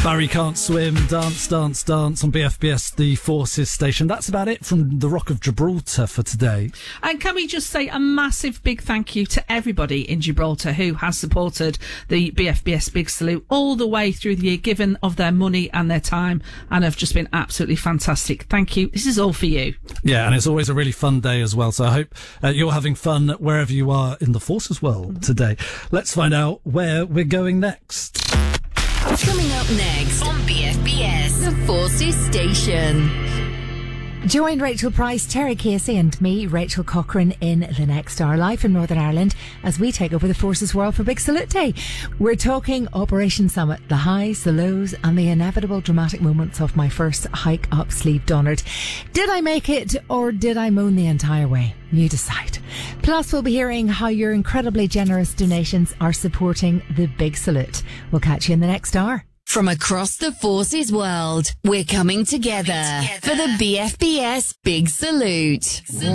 Barry Can't Swim, Dance, Dance, Dance on BFBS, the Forces station. That's about it from the Rock of Gibraltar for today. And can we just say a massive big thank you to everybody in Gibraltar who has supported the BFBS Big Salute all the way through the year, given of their money and their time, and have just been absolutely fantastic. Thank you. This is all for you. Yeah, and it's always a really fun day as well. So I hope you're having fun wherever you are in the Forces world today. Let's find out where we're going next. Coming up next on BFBS, the Forces station. Join Rachel Price, Terry Casey and me, Rachel Cochrane, in the next hour, live from Northern Ireland, as we take over the Forces world for Big Salute Day. We're talking Operation Summit, the highs, the lows and the inevitable dramatic moments of my first hike up Slieve Donard. Did I make it or did I moan the entire way? You decide. Plus, we'll be hearing how your incredibly generous donations are supporting the Big Salute. We'll catch you in the next hour. From across the Forces world, we're coming together for the BFBS Big Salute.